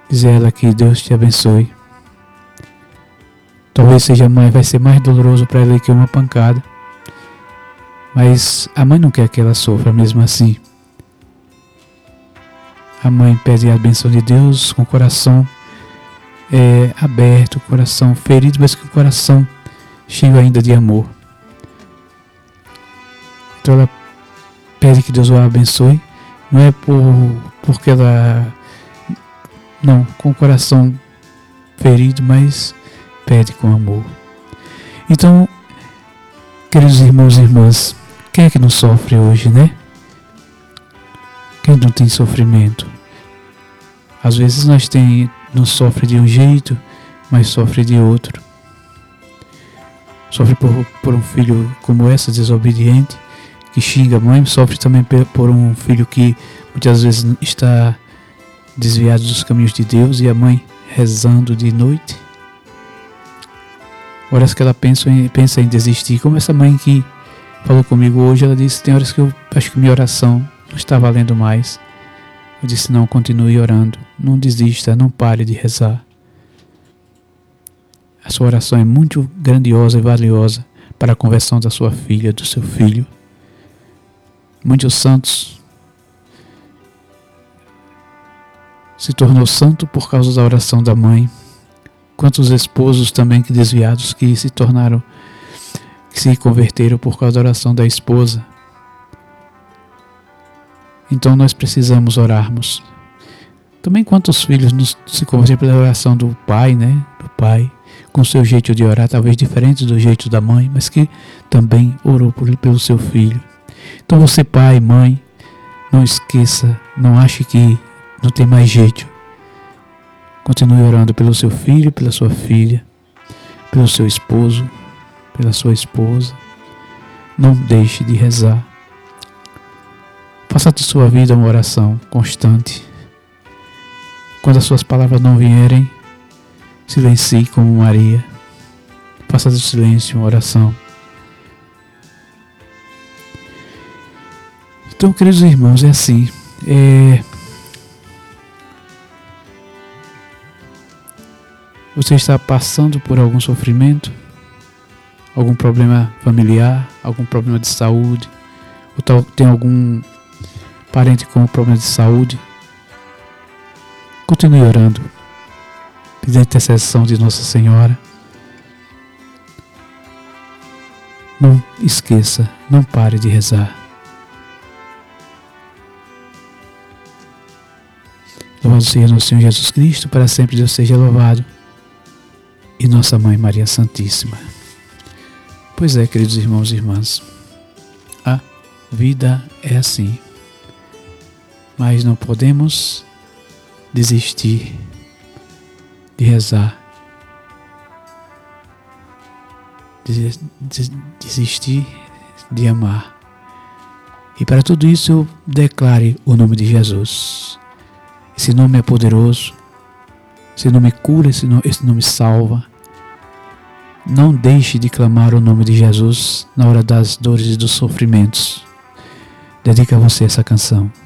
Diz a ela que Deus te abençoe. Talvez vai ser mais doloroso para ela que uma pancada. Mas a mãe não quer que ela sofra mesmo assim. A mãe pede a bênção de Deus com o coração aberto, coração ferido, mas com o coração cheio ainda de amor. Então ela pede que Deus a abençoe. Não é porque ela... Não, com o coração ferido, mas pede com amor. Então, queridos irmãos e irmãs, quem é que não sofre hoje, né? Quem não tem sofrimento? Às vezes não sofre de um jeito, mas sofre de outro. Sofre por um filho como essa, desobediente, que xinga a mãe. Sofre também por um filho que muitas vezes está desviado dos caminhos de Deus e a mãe rezando de noite. Horas que ela pensa em desistir, como essa mãe que falou comigo hoje. Ela disse: tem horas que eu acho que minha oração não está valendo mais. Eu disse: não, continue orando, não desista, não pare de rezar. A sua oração é muito grandiosa e valiosa para a conversão da sua filha, do seu filho. Muitos santos se tornou santo por causa da oração da mãe. Quantos esposos também que desviados que se converteram por causa da oração da esposa. Então nós precisamos orarmos. Também quantos filhos se converteram pela oração do pai, né? Do pai, com seu jeito de orar, talvez diferente do jeito da mãe, mas que também orou pelo seu filho. Então você, pai, mãe, não esqueça, não ache que não tem mais jeito. Continue orando pelo seu filho, pela sua filha, pelo seu esposo, pela sua esposa. Não deixe de rezar. Faça de sua vida uma oração constante. Quando as suas palavras não vierem, silencie como Maria. Faça do silêncio uma oração. Então, queridos irmãos, é assim. Você está passando por algum sofrimento, algum problema familiar, algum problema de saúde, ou tem algum parente com problema de saúde? Continue orando, pedindo a intercessão de Nossa Senhora. Não esqueça, não pare de rezar. Louvado seja nosso Senhor Jesus Cristo, para sempre Deus seja louvado. E Nossa Mãe Maria Santíssima. Pois é, queridos irmãos e irmãs, a vida é assim. Mas não podemos desistir de rezar, desistir de amar. E para tudo isso eu declare o nome de Jesus. Esse nome é poderoso, esse nome cura, esse nome salva. Não deixe de clamar o nome de Jesus na hora das dores e dos sofrimentos. Dedica a você essa canção.